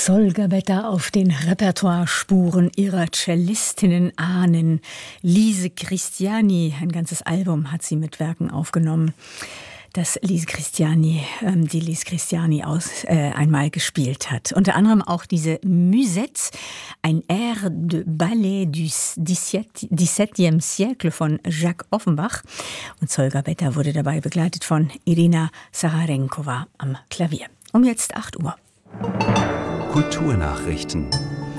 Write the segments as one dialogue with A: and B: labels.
A: Sol Gabetta auf den Repertoirespuren ihrer Cellistinnen-Ahnen. Lise Christiani, ein ganzes Album hat sie mit Werken aufgenommen, das die Lise Christiani einmal gespielt hat. Unter anderem auch diese Musette, ein Air de Ballet du XVIIe siècle von Jacques Offenbach. Und Sol Gabetta wurde dabei begleitet von Irina Sararenkova am Klavier. Um jetzt 8 Uhr.
B: Kulturnachrichten.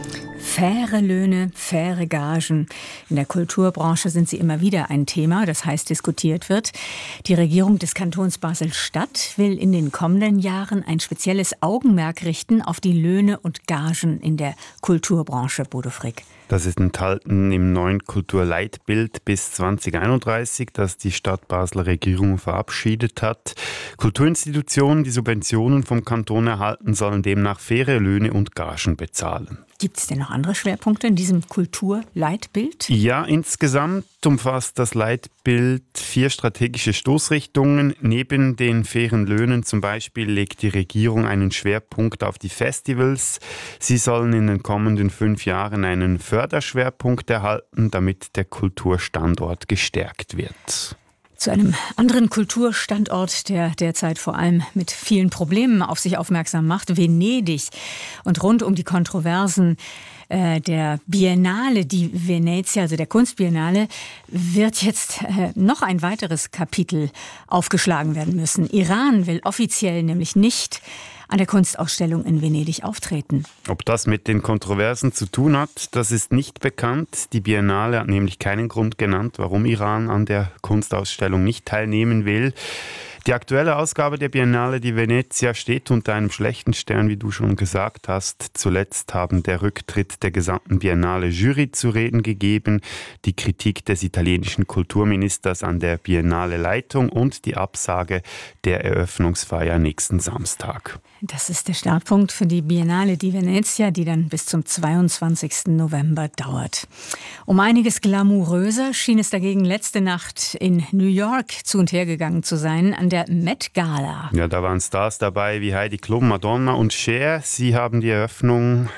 A: Faire Löhne, faire Gagen. In der Kulturbranche sind sie immer wieder ein Thema, das heiß diskutiert wird. Die Regierung des Kantons Basel-Stadt will in den kommenden Jahren ein spezielles Augenmerk richten auf die Löhne und Gagen in der Kulturbranche, Bodo Frick.
C: Das ist enthalten im neuen Kulturleitbild bis 2031, das die Stadt Basler Regierung verabschiedet hat. Kulturinstitutionen, die Subventionen vom Kanton erhalten, sollen demnach faire Löhne und Gagen bezahlen.
A: Gibt es denn noch andere Schwerpunkte in diesem Kulturleitbild?
C: Ja, insgesamt umfasst das Leitbild 4 strategische Stoßrichtungen. Neben den fairen Löhnen zum Beispiel legt die Regierung einen Schwerpunkt auf die Festivals. Sie sollen in den kommenden 5 Jahren einen Förderschwerpunkt erhalten, damit der Kulturstandort gestärkt wird.
A: Zu einem anderen Kulturstandort, der derzeit vor allem mit vielen Problemen auf sich aufmerksam macht, Venedig. Und rund um die Kontroversen der Biennale, die Venezia, also der Kunstbiennale, wird jetzt noch ein weiteres Kapitel aufgeschlagen werden müssen. Iran will offiziell nämlich nicht an der Kunstausstellung in Venedig auftreten.
C: Ob das mit den Kontroversen zu tun hat, das ist nicht bekannt. Die Biennale hat nämlich keinen Grund genannt, warum Iran an der Kunstausstellung nicht teilnehmen will. Die aktuelle Ausgabe der Biennale, die Venezia, steht unter einem schlechten Stern, wie du schon gesagt hast. Zuletzt haben der Rücktritt der gesamten Biennale-Jury zu reden gegeben, die Kritik des italienischen Kulturministers an der Biennale-Leitung und die Absage der Eröffnungsfeier nächsten Samstag.
A: Das ist der Startpunkt für die Biennale di Venezia, die dann bis zum 22. November dauert. Um einiges glamouröser schien es dagegen letzte Nacht in New York zu und her gegangen zu sein, an der Met Gala.
C: Ja, da waren Stars dabei wie Heidi Klum, Madonna und Cher. Sie haben die Eröffnung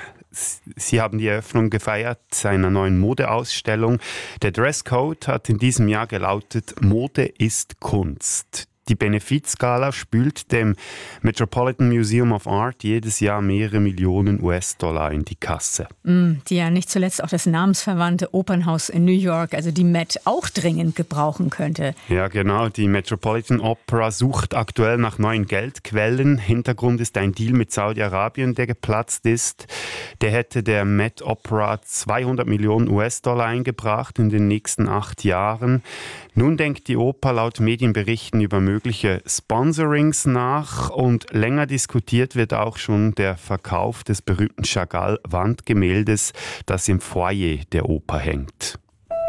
C: gefeiert seiner neuen Modeausstellung. Der Dresscode hat in diesem Jahr gelautet: Mode ist Kunst. Die Benefizgala spült dem Metropolitan Museum of Art jedes Jahr mehrere Millionen US-Dollar in die Kasse.
A: Die ja nicht zuletzt auch das namensverwandte Opernhaus in New York, also die Met, auch dringend gebrauchen könnte.
C: Ja, genau. Die Metropolitan Opera sucht aktuell nach neuen Geldquellen. Hintergrund ist ein Deal mit Saudi-Arabien, der geplatzt ist. Der hätte der Met Opera 200 Millionen US-Dollar eingebracht in den nächsten 8 Jahren. Nun denkt die Oper laut Medienberichten über mögliche Sponsorings nach und länger diskutiert wird auch schon der Verkauf des berühmten Chagall-Wandgemäldes, das im Foyer der Oper hängt.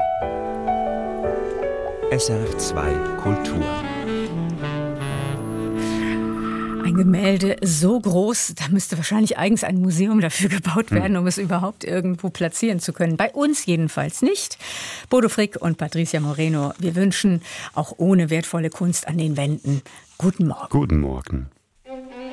B: SRF 2 Kultur.
A: Ein Gemälde so groß, da müsste wahrscheinlich eigens ein Museum dafür gebaut werden, um es überhaupt irgendwo platzieren zu können. Bei uns jedenfalls nicht. Bodo Frick und Patricia Moreno, wir wünschen auch ohne wertvolle Kunst an den Wänden guten Morgen.
C: Guten Morgen.